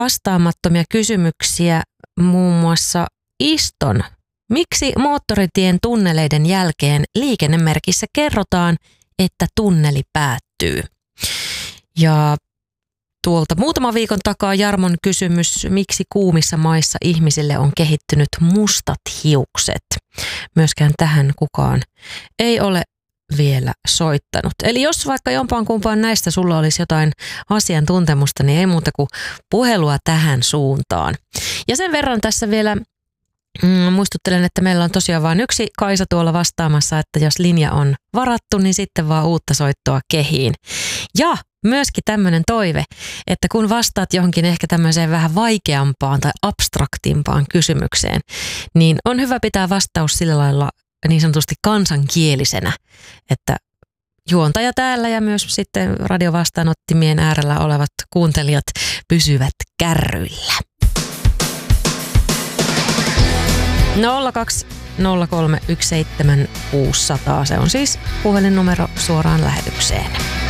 vastaamattomia kysymyksiä muun muassa Iston. Miksi moottoritien tunneleiden jälkeen liikennemerkissä kerrotaan, että tunneli päättyy? Ja tuolta muutama viikon takaa Jarmon kysymys, miksi kuumissa maissa ihmisille on kehittynyt mustat hiukset. Myöskään tähän kukaan ei ole vielä soittanut. Eli jos vaikka jompaan kumpaan näistä sulla olisi jotain asiantuntemusta, niin ei muuta kuin puhelua tähän suuntaan. Ja sen verran tässä vielä muistuttelen, että meillä on tosiaan vain yksi Kaisa tuolla vastaamassa, että jos linja on varattu, niin sitten vaan uutta soittoa kehiin. Ja myöskin tämmöinen toive, että kun vastaat johonkin ehkä tämmöiseen vähän vaikeampaan tai abstraktimpaan kysymykseen, niin on hyvä pitää vastaus sillä lailla niin sanotusti kansankielisenä, että juontaja täällä ja myös sitten radiovastaanottimien äärellä olevat kuuntelijat pysyvät kärryillä. 02 03 17600, se on siis puhelinnumero suoraan lähetykseen.